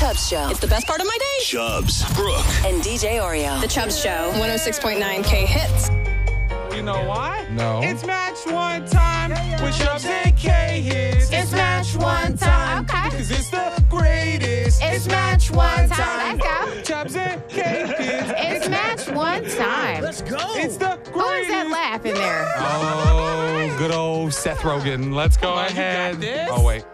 Chubbs Show. It's the best part of my day. Chubbs, Brooke, And DJ Oreo. The Chubbs Show. 106.9 K hits. You know why? No. It's match one time with Chubbs and K hits. It's match one time. Okay. Because it's the greatest. It's match one time. Let's go. Chubbs and K hits. It's match one time. Let's go. It's the greatest. Who is that laugh in there? Oh, good old Seth Rogen. Let's go ahead. this. Oh, wait.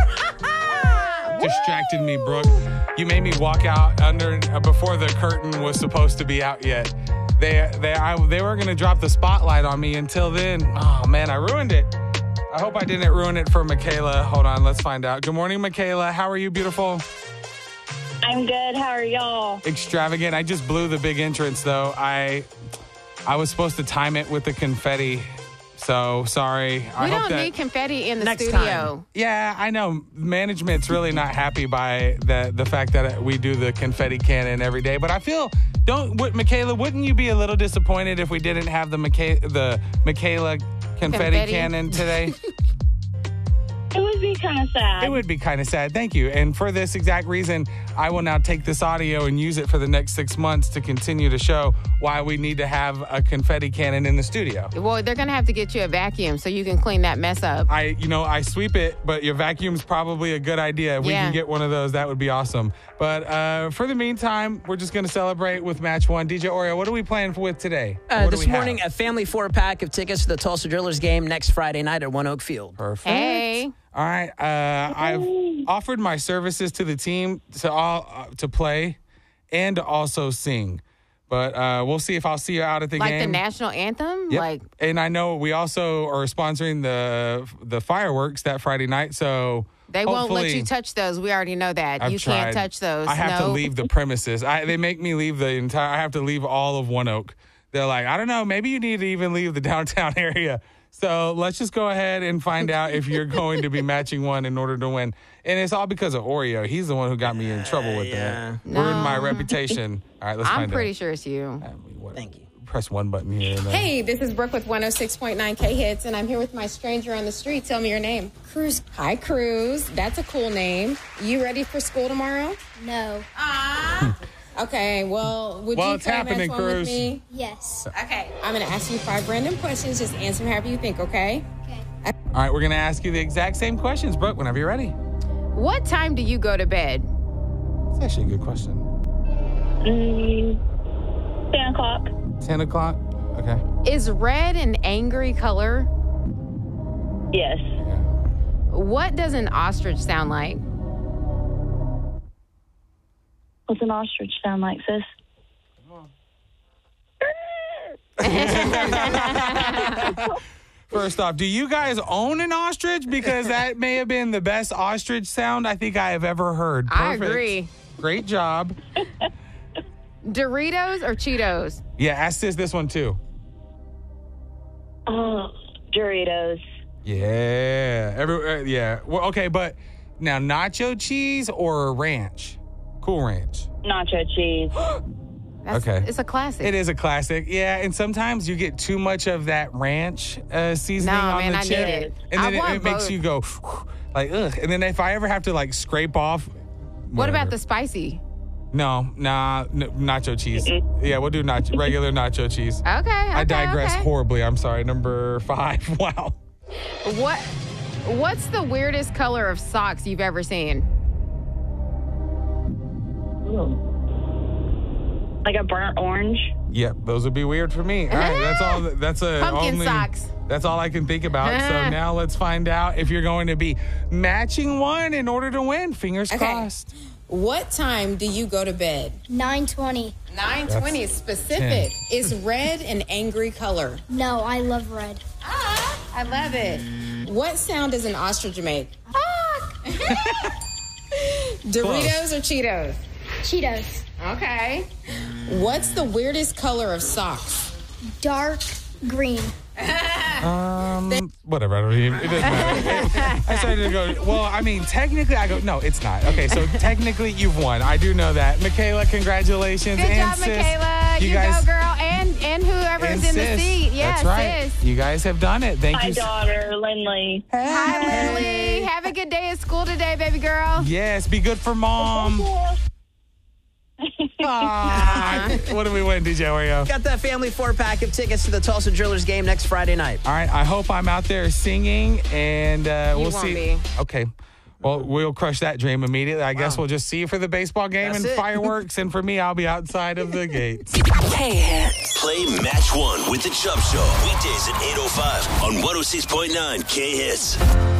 Distracted me, Brooke. You made me walk out under before the curtain was supposed to be out yet. They were going to drop the spotlight on me until then. Oh, man, I ruined it. I hope I didn't ruin it for Michaela. Hold on, let's find out. Good morning, Michaela. How are you, beautiful? I'm good. How are y'all? Extravagant. I just blew the big entrance, though. I was supposed to time it with the confetti. So, sorry. We don't need confetti in the Next studio. time. Yeah, I know. Management's really not happy by the fact that we do the confetti cannon every day. But I feel, Michaela, wouldn't you be a little disappointed if we didn't have the Michaela confetti cannon today? It would be kind of sad. It would be kind of sad. Thank you. And for this exact reason, I will now take this audio and use it for the next 6 months to continue to show why we need to have a confetti cannon in the studio. Well, they're going to have to get you a vacuum so you can clean that mess up. I sweep it, but your vacuum's probably a good idea. If we can get one of those, that would be awesome. But for the meantime, we're just going to celebrate with match one. DJ Oreo, what are we playing with today? What do This we morning, have? a family 4-pack of tickets to the Tulsa Drillers game next Friday night at One Oak Field. Perfect. Hey. All right. I've offered my services to the team to play and to also sing. But we'll see if I'll see you out at the Like game. the national anthem? Yep. And I know we also are sponsoring the fireworks that Friday night, so They won't let hopefully- you touch those. We already know that. I've You can't tried. touch those. I have to No. leave the premises. They make me leave I have to leave all of One Oak. They're like, I don't know, maybe you need to even leave the downtown area. So let's just go ahead and find out if you're going to be matching one in order to win. And it's all because of Oreo. He's the one who got me in trouble with that. Ruined my reputation. All right, let's find out. I'm pretty sure it's you. Thank you. Press one button here. And then. Hey, this is Brooke with 106.9 K Hits, and I'm here with my stranger on the street. Tell me your name. Cruz. Hi, Cruz. That's a cool name. You ready for school tomorrow? No. Okay, well, would you it's play happening, match one with Cruz. me? Yes. Okay, I'm going to ask you 5 random questions. Just answer however you think, okay? Okay. All right, we're going to ask you the exact same questions, Brooke, whenever you're ready. What time do you go to bed? That's actually a good question. 10 o'clock. 10 o'clock? Okay. Is red an angry color? Yes. Yeah. What does an ostrich sound like? What's an ostrich sound like, sis? First off, do you guys own an ostrich? Because that may have been the best ostrich sound I think I have ever heard. I Perfect. agree. Great job. Doritos or Cheetos? Yeah, ask this one too. Oh, Doritos. Yeah. Yeah. Well, okay, but now nacho cheese or ranch? Cool Ranch. Nacho cheese. Okay. It's a classic. It is a classic. Yeah, and sometimes you get too much of that ranch seasoning No, on man, the I chip. need it. And I then want it makes both. you go like, ugh. And then if I ever have to like scrape off. What about whatever. the spicy? No, nacho cheese. Yeah, we'll do regular nacho cheese. Okay. I digress okay. horribly. I'm sorry. Number 5. Wow. What's the weirdest color of socks you've ever seen? Like a burnt orange. Yep, those would be weird for me. All right, that's all. That's a Pumpkin only, socks. That's all I can think about. So now let's find out if you're going to be matching one in order to win. Fingers crossed. What time do you go to bed? 9:20. 9:20 is specific. Is red an angry color? No, I love red. I love it. What sound does an ostrich make? Doritos or Cheetos? Cheetos. Okay. What's the weirdest color of socks? Dark green. Whatever. I don't even. It doesn't matter. I started to go. Well, I mean, technically, I go. No, it's not. Okay, so technically, you've won. I do know that. Michaela, congratulations. Good and job, sis, Michaela. You You guys. go, girl. And and whoever's in the Sis. seat. Yeah, That's right. sis. You guys have done it. Thank My you. daughter, Lindley. Hi, Lily. Have a good day at school today, baby girl. Yes, be good for mom. Ah, what do we win, DJ Oreo? Got that family 4-pack of tickets to the Tulsa Drillers game next Friday night. All right, I hope I'm out there singing, and we'll won't see. be. Okay. Well, we'll crush that dream immediately. I guess we'll just see you for the baseball game That's and it. fireworks, and for me, I'll be outside of the gates. K-Hits. Play Match 1 with the Chubb Show. Weekdays at 8:05 on 106.9 K-Hits.